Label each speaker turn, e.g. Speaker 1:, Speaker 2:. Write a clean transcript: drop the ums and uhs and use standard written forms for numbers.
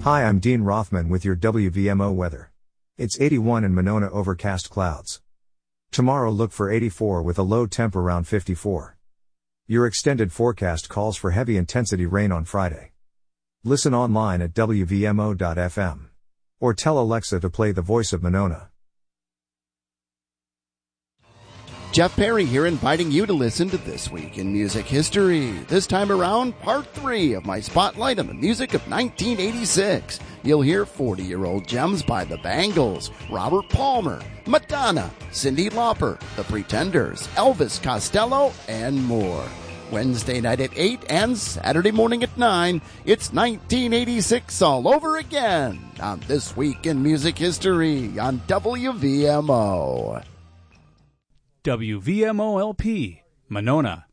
Speaker 1: Hi, I'm Dean Rothman with your WVMO weather. It's 81 in Monona, overcast clouds. Tomorrow look for 84 with a low temp around 54. Your extended forecast calls for heavy intensity rain on Friday. Listen online at WVMO.fm. Or tell Alexa to play The Voice of Monona.
Speaker 2: Jeff Perry here, inviting you to listen to This Week in Music History. This time around, part 3 of my spotlight on the music of 1986. You'll hear 40-year-old gems by The Bangles, Robert Palmer, Madonna, Cyndi Lauper, The Pretenders, Elvis Costello, and more. Wednesday night at 8 and Saturday morning at 9, it's 1986 all over again on This Week in Music History on WVMO.
Speaker 3: WVMO-LP, Monona.